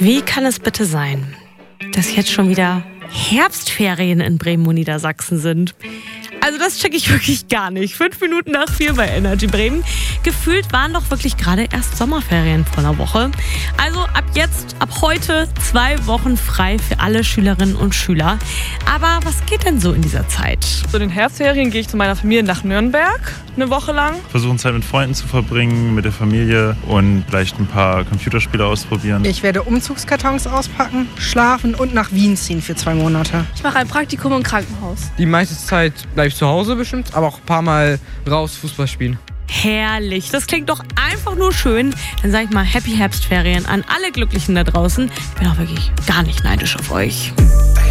Wie kann es bitte sein, dass jetzt schon wieder Herbstferien in Bremen und Niedersachsen sind? Also das checke ich wirklich gar nicht. 5 Minuten nach 4 bei Energy Bremen. Gefühlt waren doch wirklich gerade erst Sommerferien vor einer Woche. Also ab jetzt, ab heute 2 Wochen frei für alle Schülerinnen und Schüler. Aber was geht denn so in dieser Zeit? So in den Herbstferien gehe ich zu meiner Familie nach Nürnberg eine Woche lang. Versuchen Zeit mit Freunden zu verbringen, mit der Familie und vielleicht ein paar Computerspiele ausprobieren. Ich werde Umzugskartons auspacken, schlafen und nach Wien ziehen für 2 Monate. Ich mache ein Praktikum im Krankenhaus. Die meiste Zeit bleibe ich zu Hause bestimmt, aber auch ein paar Mal raus Fußball spielen. Herrlich, das klingt doch einfach nur schön. Dann sage ich mal Happy Herbstferien an alle Glücklichen da draußen. Ich bin auch wirklich gar nicht neidisch auf euch.